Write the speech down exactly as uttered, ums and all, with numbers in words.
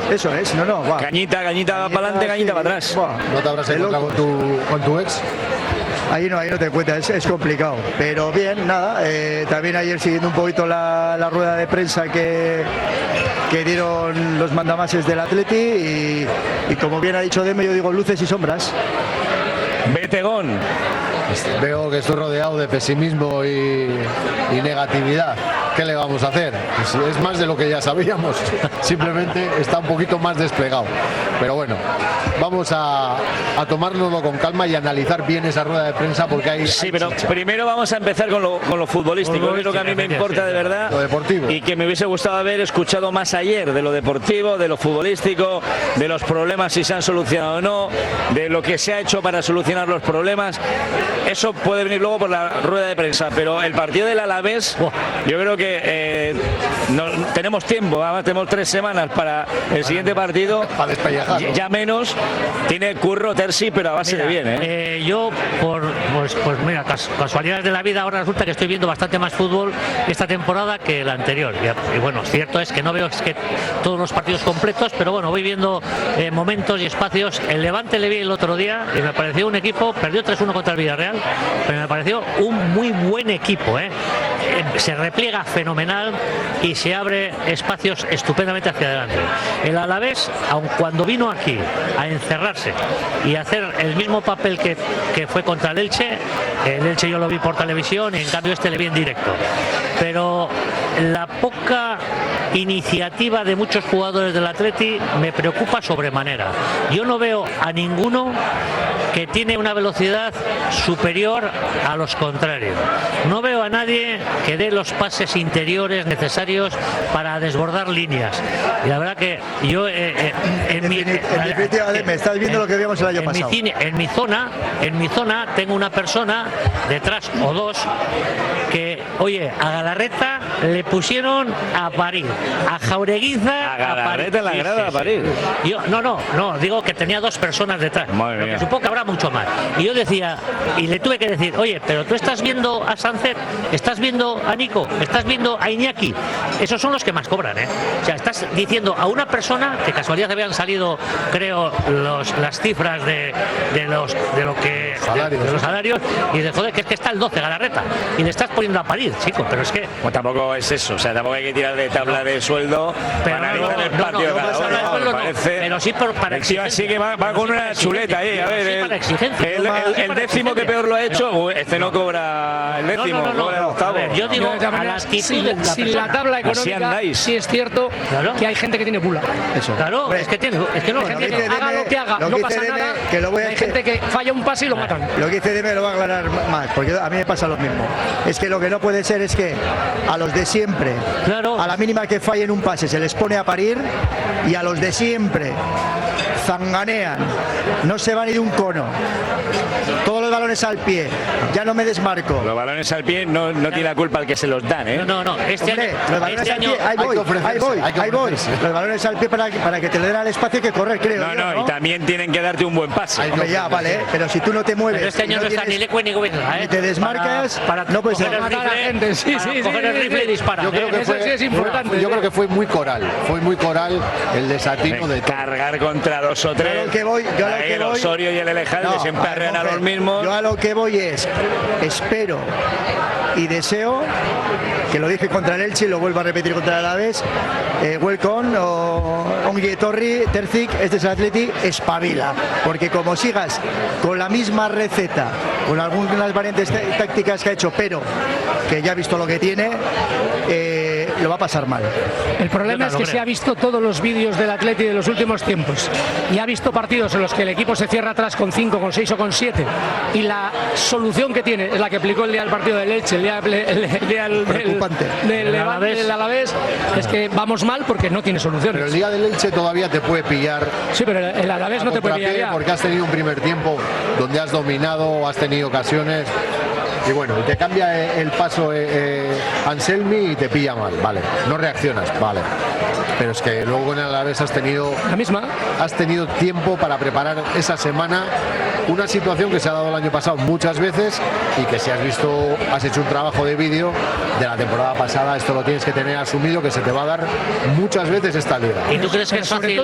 Eso es, no, no, va. Cañita, cañita va para adelante, cañita para atrás. Buah. ¿No te habrás encontrado con tu, con tu ex? Ahí no, ahí no te cuentas, es, es complicado. Pero bien, nada, eh, también ayer siguiendo un poquito la, la rueda de prensa que, que dieron los mandamases del Atleti y, y como bien ha dicho Deme, yo digo luces y sombras. Betegón. Veo que estoy rodeado de pesimismo y, y negatividad. ¿Qué le vamos a hacer? Es, es más de lo que ya sabíamos. Simplemente está un poquito más desplegado. Pero bueno, vamos a, a tomárnoslo con calma y analizar bien esa rueda de prensa porque hay... Sí, hay pero chicha. primero vamos a empezar con lo, con lo futbolístico, que es lo que a mí me importa de verdad. Lo deportivo. Y que me hubiese gustado haber escuchado más ayer de lo deportivo, de lo futbolístico, de los problemas si se han solucionado o no, de lo que se ha hecho para solucionar los problemas. Eso puede venir luego por la rueda de prensa, pero el partido del Alavés, yo creo que eh, no, tenemos tiempo, además tenemos tres semanas para el siguiente partido, para despellejarlo. Ya menos, tiene curro Terzi, pero a base Mira, de bien, ¿eh? Eh, yo, por pues, pues mira, cas casualidades de la vida, ahora resulta que estoy viendo bastante más fútbol esta temporada que la anterior. Y, y bueno, cierto es que no veo es que todos los partidos completos, pero bueno, voy viendo eh, momentos y espacios. El Levante le vi el otro día y me pareció un equipo, perdió tres uno contra el Villarreal, pero me pareció un muy buen equipo, ¿eh? Se repliega fenomenal y se abre espacios estupendamente hacia adelante. El Alavés, aun cuando vino aquí a encerrarse y hacer el mismo papel que, que fue contra el Elche, el Elche yo lo vi por televisión y en cambio este le vi en directo, pero la poca iniciativa de muchos jugadores del Atleti me preocupa sobremanera. Yo no veo a ninguno que tiene una velocidad superior a los contrarios. No veo a nadie que dé los pases interiores necesarios para desbordar líneas. Y la verdad que yo eh, eh, en, mi, en definitiva, me estás viendo en, lo que vimos el año en pasado. Mi cine, en mi zona, en mi zona tengo una persona detrás o dos que, oye, a Galarreta le pusieron a parir, a Jaureguiza a Galarreta en la grada a parir. Yo, no, no, no, digo que tenía dos personas detrás. Madre lo mía. que supongo que habrá mucho más. Y yo decía, y le tuve que decir, oye, pero tú estás viendo a Sánchez, estás viendo a Nico, estás viendo a Iñaki. Esos son los que más cobran, ¿eh? O sea, estás diciendo a una persona, que casualidad habían salido, creo, los, las cifras de, de los de lo que Salarios. de, de los salarios, y de joder, que es que está el doce Galarreta y le estás poniendo a parir, chico, pero es que Pues tampoco es eso, o sea, tampoco hay que tirar de tabla de sueldo pero para no, analizar el no, partido no, de no, cada no, uno, no, me no, no, parece. pero sí por, para El tío así que va, va Pero con sí una para chuleta ahí, a pero ver, sí el, para exigencia. el, el- Sí el para décimo que exigencia. peor lo ha hecho, No. uy, este no cobra el décimo, No, no, no, cobra el no. octavo. A ver, yo digo, De todas a la maneras, actitud sin, de la sin la persona. tabla Así económica, andáis. sí es cierto Claro. que hay gente que tiene bula. Eso. Claro, Hombre, es que tiene, es que no, Hay gente que que dice haga Deme- lo que haga, lo no que pasa dice Deme, nada. que lo voy a Hay decir. gente que falla un pase y lo matan. Lo que dice Deme lo va a aclarar más, porque a mí me pasa lo mismo. Es que lo que no puede ser es que a los de siempre, Claro. a la mínima que fallen un pase, se les pone a parir, y a los de siempre zanganean, no se van ni de un cono. Todos los balones al pie, ya no me desmarco. Los balones al pie no, no tiene la culpa el que se los dan, ¿eh? No, no, no, este Hombre, año, los balones este al año pie, ahí hay voy, que ofrecerse, ahí voy, hay que ahí voy. ofrecerse. Los balones al pie para, que- para que te le den al espacio que correr, creo. No, yo, no, ¿no? y también tienen que darte un buen pase. Hay que Hombre, ya, ofrecerse. vale, pero si tú no te mueves, pero este y año no, está tienes- ni Lecue ni Gubernatá, ¿eh? ni te desmarcas, para, para no puede coger ser. el Matar a la rifle, gente, sí, para sí, coger sí, el sí, rifle sí. y disparar, Yo creo ¿eh? que Eso fue, sí es importante, yo ¿eh? creo que fue muy coral, fue muy coral el desatino de todo. Cargar contra dos o tres. Yo a lo que voy- yo a lo Ahí que el voy- Osorio y el Elejalde No, se emparrean a ver, los mismos. Yo a lo que voy es, espero y deseo, que lo dije contra el Elche y lo vuelvo a repetir contra el Alavés, eh, Welcome o Ongi Etorri, Terzik, este es el Atleti, espabila, porque como sigas con la misma receta, con algunas variantes tá- tácticas que ha hecho, pero que ya ha visto lo que tiene, eh, lo va a pasar mal. El problema Yo es no que lo se creo. ha visto todos los vídeos del Atleti de los últimos tiempos y ha visto partidos en los que el equipo se cierra atrás con cinco, con seis o con siete, y la solución que tiene es la que aplicó el día del partido del Elche, el día, el, el día del, del, Preocupante. del El Levante, Alavés. del Alavés, es que vamos mal porque no tiene Pero el soluciones. día del Elche todavía te puede pillar Sí, pero el, el Alavés a no te puede contrapié pillar ya. porque has tenido un primer tiempo donde has dominado, has tenido ocasiones y bueno, te cambia eh, el paso eh, eh, Anselmi y te pilla mal, vale, no reaccionas, vale, pero es que luego en el Alavés has tenido La misma. has tenido tiempo para preparar esa semana una situación que se ha dado el año pasado muchas veces y que si has visto, has hecho un trabajo de vídeo de la temporada pasada, esto lo tienes que tener asumido que se te va a dar muchas veces esta liga. ¿Y tú crees que Pero es sobre fácil?